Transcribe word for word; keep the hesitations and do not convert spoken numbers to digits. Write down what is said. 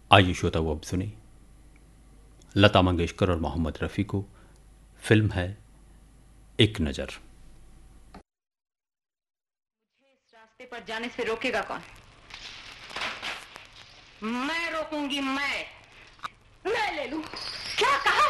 आइए श्रोता वो अब सुने लता मंगेशकर और मोहम्मद रफ़ी को। फिल्म है एक नज़र। मुझे इस रास्ते पर जाने से रोकेगा कौन? मैं रोकूंगी। मैं मैं ले लूं। क्या कहा?